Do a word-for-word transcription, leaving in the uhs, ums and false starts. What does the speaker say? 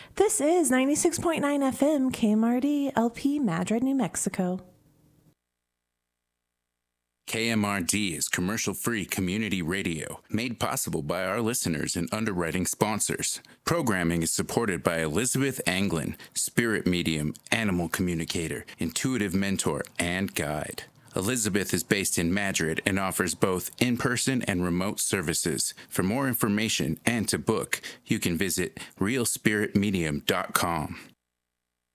This is ninety-six point nine F M K M R D L P Madrid, New Mexico. K M R D is commercial-free community radio made possible by our listeners and underwriting sponsors. Programming is supported by Elizabeth Anglin, spirit medium, animal communicator, intuitive mentor, and guide. Elizabeth is based in Madrid and offers both in-person and remote services. For more information and to book, you can visit real spirit medium dot com.